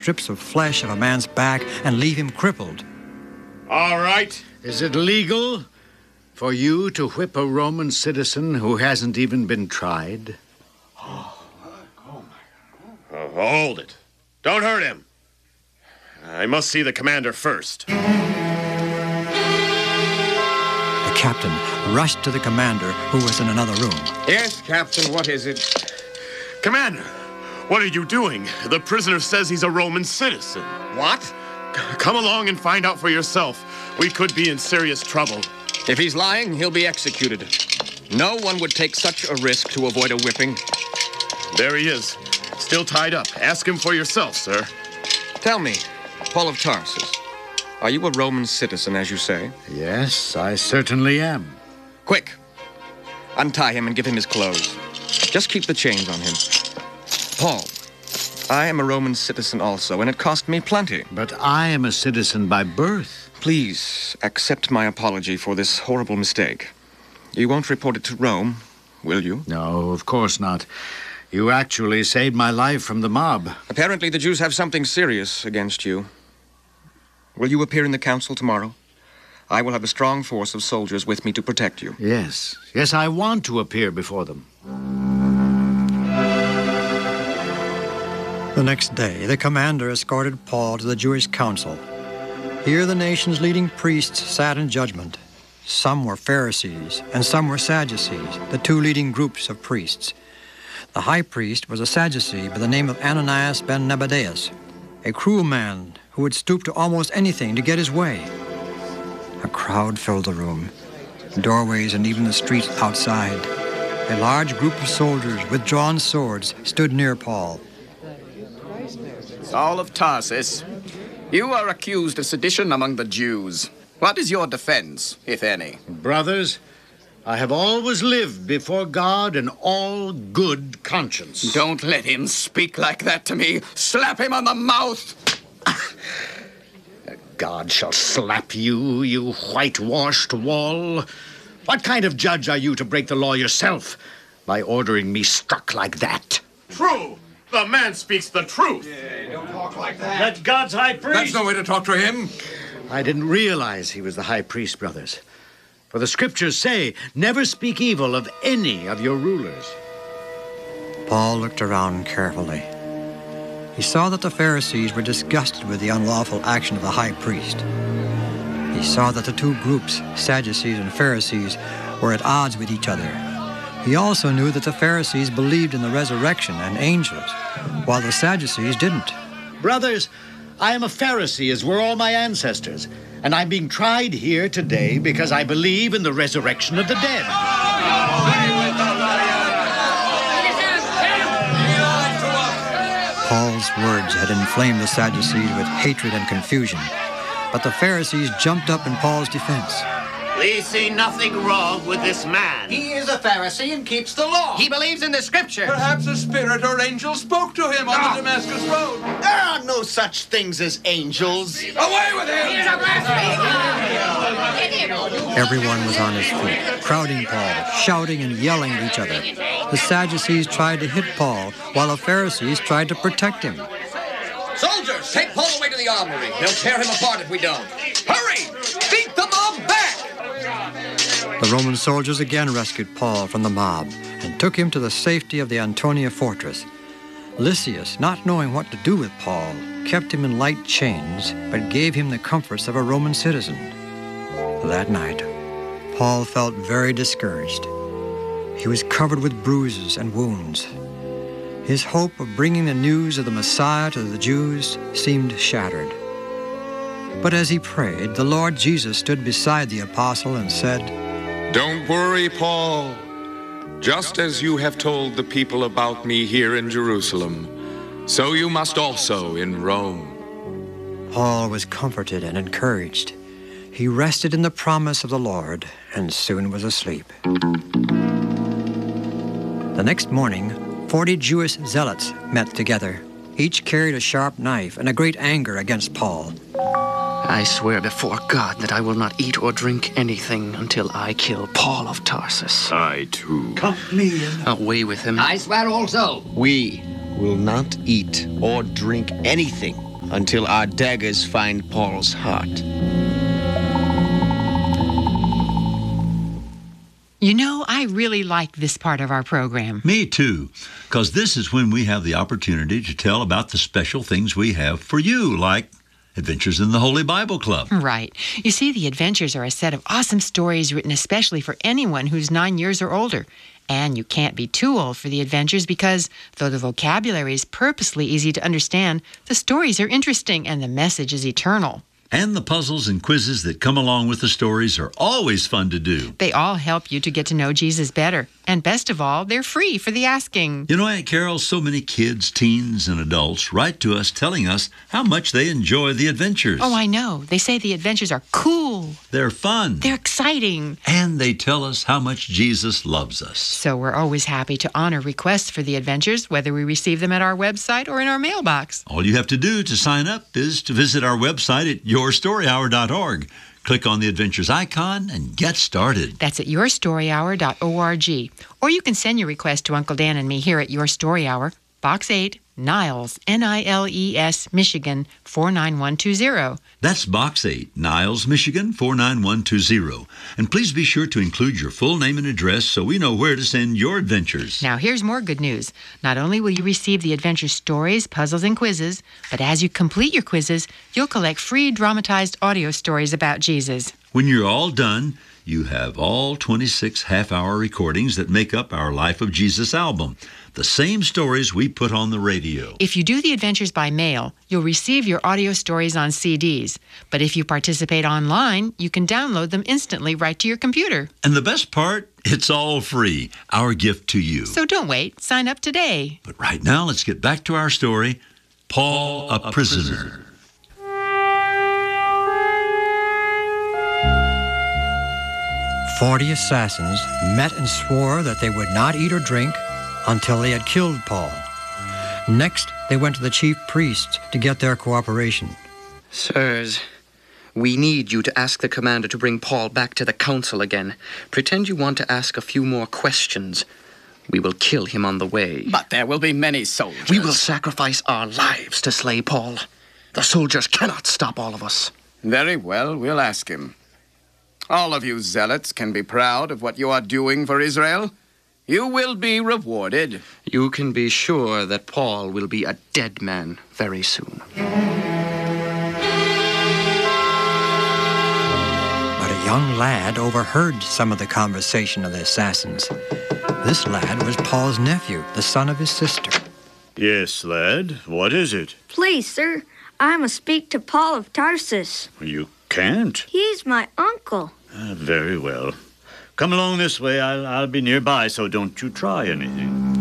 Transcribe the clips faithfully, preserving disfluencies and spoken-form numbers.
strips of flesh of a man's back and leave him crippled. All right. Is it legal for you to whip a Roman citizen who hasn't even been tried? Oh, hold it. Don't hurt him. I must see the commander first. The captain rushed to the commander, who was in another room. Yes, Captain, what is it? Commander, what are you doing? The prisoner says he's a Roman citizen. What? Come along and find out for yourself. We could be in serious trouble. If he's lying, he'll be executed. No one would take such a risk to avoid a whipping. There he is, still tied up. Ask him for yourself, sir. Tell me, Paul of Tarsus, are you a Roman citizen, as you say? Yes, I certainly am. Quick, untie him and give him his clothes. Just keep the chains on him. Paul, I am a Roman citizen also, and it cost me plenty. But I am a citizen by birth. Please accept my apology for this horrible mistake. You won't report it to Rome, will you? No, of course not. You actually saved my life from the mob. Apparently the Jews have something serious against you. Will you appear in the council tomorrow? I will have a strong force of soldiers with me to protect you. Yes, yes, I want to appear before them. The next day, the commander escorted Paul to the Jewish council. Here the nation's leading priests sat in judgment. Some were Pharisees, and some were Sadducees, the two leading groups of priests. The high priest was a Sadducee by the name of Ananias ben Nebadeus, a cruel man who would stoop to almost anything to get his way. A crowd filled the room, doorways and even the streets outside. A large group of soldiers with drawn swords stood near Paul. Saul of Tarsus, you are accused of sedition among the Jews. What is your defense, if any? Brothers, I have always lived before God in all good conscience. Don't let him speak like that to me. Slap him on the mouth. God shall slap you, you whitewashed wall. What kind of judge are you to break the law yourself by ordering me struck like that? True. The man speaks the truth. Yeah, don't talk like that. That's God's high priest. That's no way to talk to him. I didn't realize he was the high priest, brothers. For the scriptures say, never speak evil of any of your rulers. Paul looked around carefully. He saw that the Pharisees were disgusted with the unlawful action of the high priest. He saw that the two groups, Sadducees and Pharisees, were at odds with each other. He also knew that the Pharisees believed in the resurrection and angels, while the Sadducees didn't. Brothers, I am a Pharisee, as were all my ancestors, and I'm being tried here today because I believe in the resurrection of the dead. Paul's words had inflamed the Sadducees with hatred and confusion, but the Pharisees jumped up in Paul's defense. We see nothing wrong with this man. He is a Pharisee and keeps the law. He believes in the scriptures. Perhaps a spirit or angel spoke to him on the Damascus Road. There are no such things as angels. Away with him! He's a blasphemer! Everyone was on his feet, crowding Paul, shouting and yelling at each other. The Sadducees tried to hit Paul, while the Pharisees tried to protect him. Soldiers, take Paul away to the armory. They'll tear him apart if we don't. Hurry! Beat the mob back! The Roman soldiers again rescued Paul from the mob and took him to the safety of the Antonia fortress. Lysias, not knowing what to do with Paul, kept him in light chains, but gave him the comforts of a Roman citizen. That night, Paul felt very discouraged. He was covered with bruises and wounds. His hope of bringing the news of the Messiah to the Jews seemed shattered. But as he prayed, the Lord Jesus stood beside the apostle and said, "Don't worry, Paul. Just as you have told the people about me here in Jerusalem, so you must also in Rome." Paul was comforted and encouraged. He rested in the promise of the Lord and soon was asleep. The next morning, forty Jewish zealots met together. Each carried a sharp knife and a great anger against Paul. I swear before God that I will not eat or drink anything until I kill Paul of Tarsus. I, too. Count me in. Away with him. I swear also. We will not eat or drink anything until our daggers find Paul's heart. You know, I really like this part of our program. Me too, because this is when we have the opportunity to tell about the special things we have for you, like Adventures in the Holy Bible Club. Right. You see, the Adventures are a set of awesome stories written especially for anyone who's nine years or older. And you can't be too old for the Adventures because, though the vocabulary is purposely easy to understand, the stories are interesting and the message is eternal. And the puzzles and quizzes that come along with the stories are always fun to do. They all help you to get to know Jesus better. And best of all, they're free for the asking. You know, Aunt Carol, so many kids, teens, and adults write to us telling us how much they enjoy the Adventures. Oh, I know. They say the Adventures are cool. They're fun. They're exciting. And they tell us how much Jesus loves us. So we're always happy to honor requests for the Adventures, whether we receive them at our website or in our mailbox. All you have to do to sign up is to visit our website at your story hour dot org. Click on the Adventures icon and get started. That's at your story hour dot org. Or you can send your request to Uncle Dan and me here at Your Story Hour, Box eight, Niles, N I L E S, Michigan, four nine one two zero. That's Box eight, Niles, Michigan, four nine one two zero. And please be sure to include your full name and address so we know where to send your adventures. Now, here's more good news. Not only will you receive the adventure stories, puzzles, and quizzes, but as you complete your quizzes, you'll collect free dramatized audio stories about Jesus. When you're all done, you have all twenty-six half-hour recordings that make up our Life of Jesus album, the same stories we put on the radio. If you do the Adventures by mail, you'll receive your audio stories on C Ds. But if you participate online, you can download them instantly right to your computer. And the best part, it's all free, our gift to you. So don't wait. Sign up today. But right now, let's get back to our story, Paul, a, a prisoner. prisoner. Forty assassins met and swore that they would not eat or drink until they had killed Paul. Next, they went to the chief priests to get their cooperation. Sirs, we need you to ask the commander to bring Paul back to the council again. Pretend you want to ask a few more questions. We will kill him on the way. But there will be many soldiers. We will sacrifice our lives to slay Paul. The soldiers cannot stop all of us. Very well, we'll ask him. All of you zealots can be proud of what you are doing for Israel. You will be rewarded. You can be sure that Paul will be a dead man very soon. But a young lad overheard some of the conversation of the assassins. This lad was Paul's nephew, the son of his sister. Yes, lad. What is it? Please, sir, I must speak to Paul of Tarsus. You can't. He's my uncle. Uh, very well. Come along this way. I'll, I'll be nearby, so don't you try anything.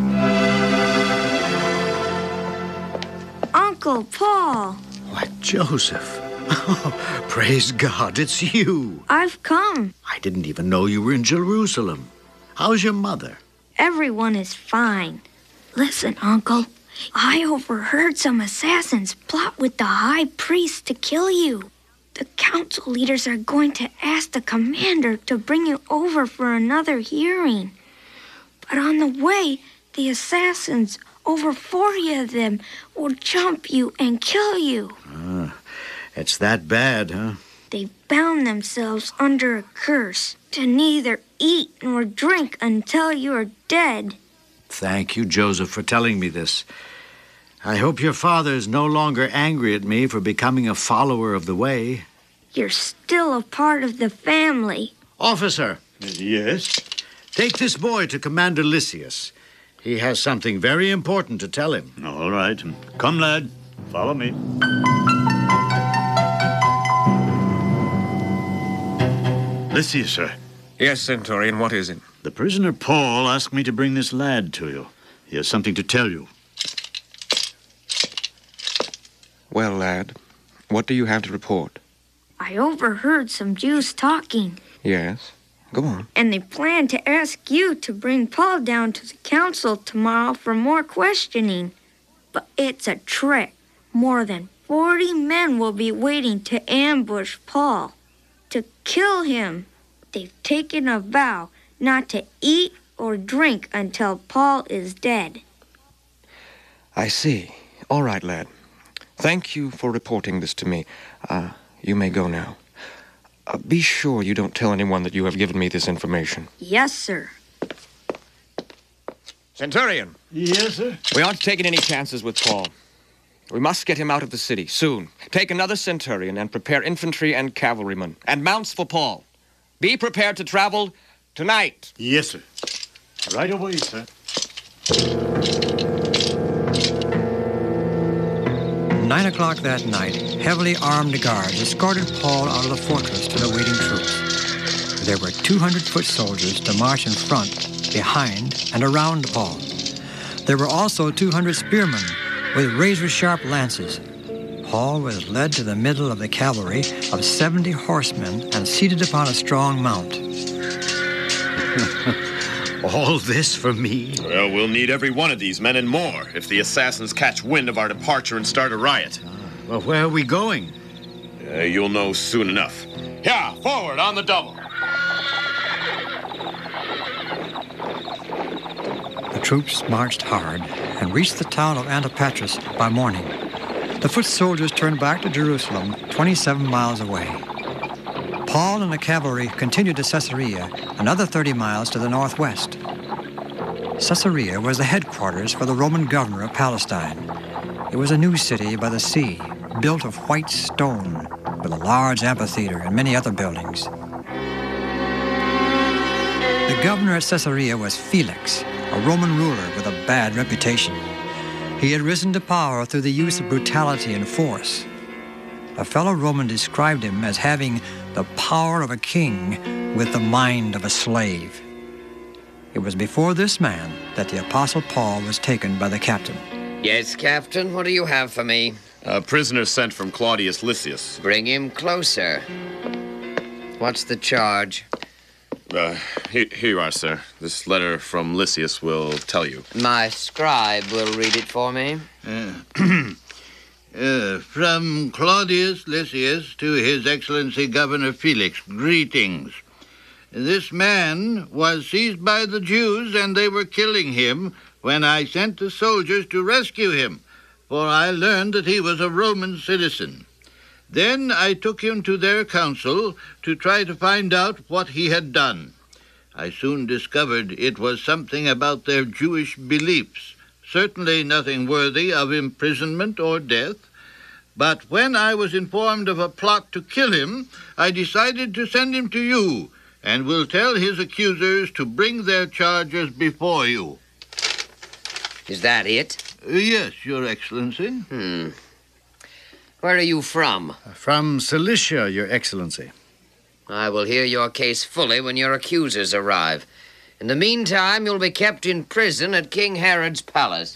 Uncle Paul. Why, Joseph. Oh, praise God, it's you. I've come. I didn't even know you were in Jerusalem. How's your mother? Everyone is fine. Listen, Uncle. I overheard some assassins plot with the high priest to kill you. The council leaders are going to ask the commander to bring you over for another hearing. But on the way, the assassins, over forty of them, will jump you and kill you. Ah, it's that bad, huh? They bound themselves under a curse to neither eat nor drink until you are dead. Thank you, Joseph, for telling me this. I hope your father is no longer angry at me for becoming a follower of the way. You're still a part of the family. Officer. Yes? Take this boy to Commander Lysias. He has something very important to tell him. All right. Come, lad. Follow me. Lysias, sir. Yes, Centurion, what is it? The prisoner Paul asked me to bring this lad to you. He has something to tell you. Well, lad, what do you have to report? I overheard some Jews talking. Yes, go on. And they plan to ask you to bring Paul down to the council tomorrow for more questioning. But it's a trick. More than forty men will be waiting to ambush Paul, to kill him. They've taken a vow not to eat or drink until Paul is dead. I see. All right, lad. Thank you for reporting this to me. Uh, you may go now. Uh, be sure you don't tell anyone that you have given me this information. Yes, sir. Centurion. Yes, sir? We aren't taking any chances with Paul. We must get him out of the city, soon. Take another centurion and prepare infantry and cavalrymen. And mounts for Paul. Be prepared to travel tonight. Yes, sir. Right away, sir. Nine o'clock that night, heavily armed guards escorted Paul out of the fortress to the waiting troops. There were two hundred foot soldiers to march in front, behind, and around Paul. There were also two hundred spearmen with razor-sharp lances. Paul was led to the middle of the cavalry of seventy horsemen and seated upon a strong mount. All this for me? Well, we'll need every one of these men and more if the assassins catch wind of our departure and start a riot. Ah, well, where are we going? Uh, you'll know soon enough. Yeah, forward on the double. The troops marched hard and reached the town of Antipatris by morning. The foot soldiers turned back to Jerusalem, twenty-seven miles away. Paul and the cavalry continued to Caesarea, another thirty miles to the northwest. Caesarea was the headquarters for the Roman governor of Palestine. It was a new city by the sea, built of white stone, with a large amphitheater and many other buildings. The governor at Caesarea was Felix, a Roman ruler with a bad reputation. He had risen to power through the use of brutality and force. A fellow Roman described him as having the power of a king with the mind of a slave. It was before this man that the Apostle Paul was taken by the captain. Yes, Captain, what do you have for me? A prisoner sent from Claudius Lysias. Bring him closer. What's the charge? Uh, here, here you are, sir. This letter from Lysias will tell you. My scribe will read it for me. Uh, uh, from Claudius Lysias to His Excellency Governor Felix, greetings. This man was seized by the Jews, and they were killing him when I sent the soldiers to rescue him, for I learned that he was a Roman citizen. Then I took him to their council to try to find out what he had done. I soon discovered it was something about their Jewish beliefs, certainly nothing worthy of imprisonment or death. But when I was informed of a plot to kill him, I decided to send him to you, and will tell his accusers to bring their charges before you. Is that it? Uh, yes, Your Excellency. Hmm. Where are you from? From Cilicia, Your Excellency. I will hear your case fully when your accusers arrive. In the meantime, you'll be kept in prison at King Herod's palace.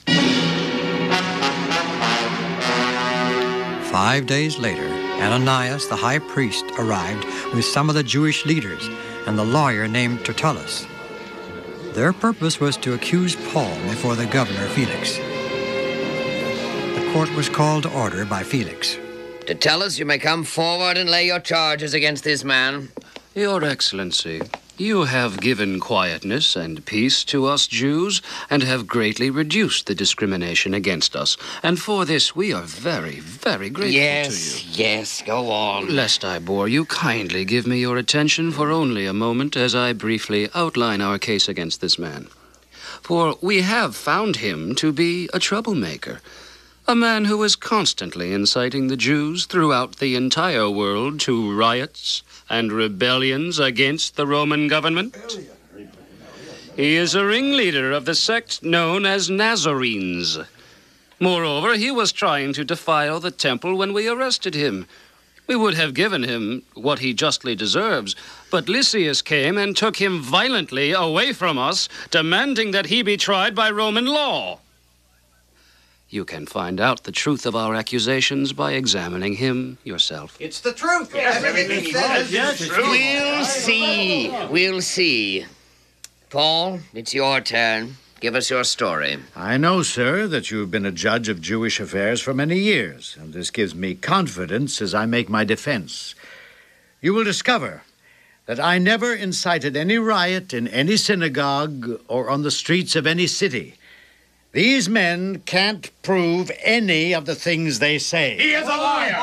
Five days later, Ananias, the high priest, arrived with some of the Jewish leaders and the lawyer named Tertullus. Their purpose was to accuse Paul before the governor Felix. The court was called to order by Felix. Tertullus, you may come forward and lay your charges against this man. Your Excellency, you have given quietness and peace to us Jews, and have greatly reduced the discrimination against us. And for this we are very, very grateful yes, to you. Yes, go on. Lest I bore you, kindly give me your attention for only a moment as I briefly outline our case against this man. For we have found him to be a troublemaker, a man who is constantly inciting the Jews throughout the entire world to riots and rebellions against the Roman government. He is a ringleader of the sect known as Nazarenes. Moreover, he was trying to defile the temple when we arrested him. We would have given him what he justly deserves, but Lysias came and took him violently away from us, demanding that he be tried by Roman law. You can find out the truth of our accusations by examining him yourself. It's the truth. Yes, everything he says is true. We'll see. We'll see. Paul, it's your turn. Give us your story. I know, sir, that you've been a judge of Jewish affairs for many years, and this gives me confidence as I make my defense. You will discover that I never incited any riot in any synagogue or on the streets of any city. These men can't prove any of the things they say. He is a liar!